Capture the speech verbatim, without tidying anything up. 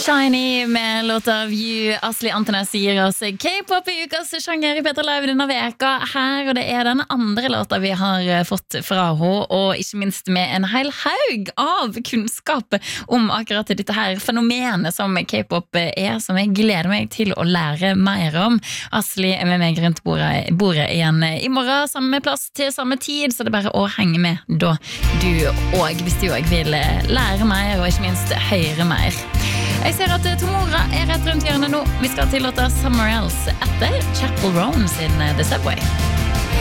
Shiny med låta View. Asli Antones gir oss K-pop i ukas sjanger i Petter Live denne veka her, og det er den andre låta vi har fått fra henne, og ikke minst med en hel haug av kunnskap om akkurat dette her fenomenet som K-pop er, som jeg gleder meg til å lære mer om. Asli er med meg rundt bordet, bordet igjen i morgen, samme plass til samme tid, så det er bare å henge med da du og hvis du også vil lære mer, og ikke minst høre mer. Jeg ser at Tomora er rett rundt hjørnet nå. Vi skal til låta Somewhere Else etter Chapel Roan sin The Subway.